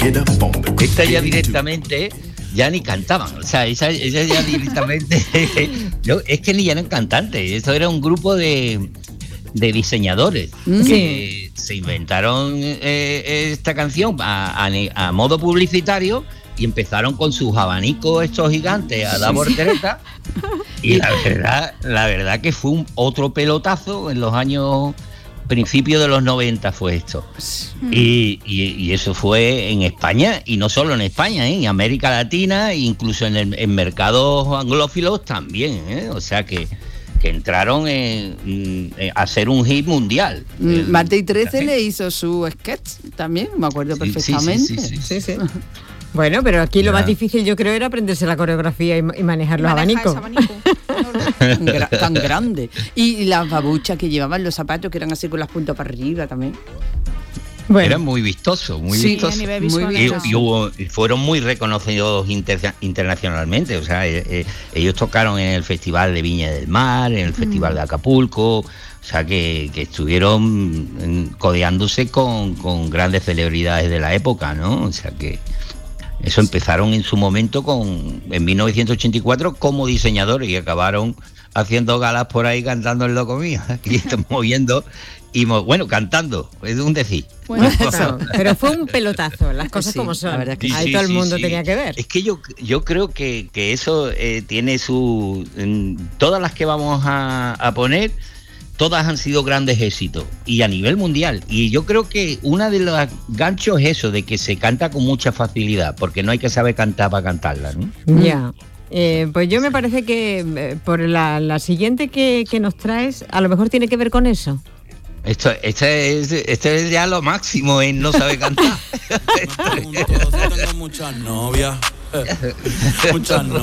Esta ya directamente ya ni cantaban, o sea, ella ya directamente es que ni eran cantantes, esto era un grupo de diseñadores que se inventaron esta canción a modo publicitario y empezaron con sus abanicos estos gigantes a dar volteretas y la verdad que fue otro pelotazo en los años principios de los 90 fue esto. Y eso fue en España, y no solo en España, en América Latina, incluso en mercados anglófilos también, o sea que entraron a hacer un hit mundial. Martí 13 le hizo su sketch también, me acuerdo perfectamente. Sí. Bueno, pero aquí lo más difícil yo creo era aprenderse la coreografía y manejar los abanicos. Tan grande. Y las babuchas que llevaban, los zapatos que eran así con las puntas para arriba también. Bueno. Era muy vistoso, muy vistoso. Y fueron muy reconocidos internacionalmente. O sea, ellos tocaron en el Festival de Viña del Mar, en el Festival de Acapulco. O sea, que estuvieron codeándose con grandes celebridades de la época, ¿no? O sea, que eso empezaron en su momento en 1984 como diseñadores y acabaron haciendo galas por ahí cantando el Loco Mío. Y estamos moviendo y bueno, cantando, es un decir. Bueno, pero fue un pelotazo, las cosas como son. La verdad es que ahí todo el mundo tenía que ver. Es que yo creo que eso tiene todas las que vamos a poner, todas han sido grandes éxitos y a nivel mundial. Y yo creo que una de los ganchos es eso, de que se canta con mucha facilidad, porque no hay que saber cantar para cantarla, ¿no? Ya. Pues yo me parece que por la siguiente que nos traes, a lo mejor tiene que ver con eso. Esto es ya lo máximo en no saber cantar. Tengo muchas novias. Muchas novias.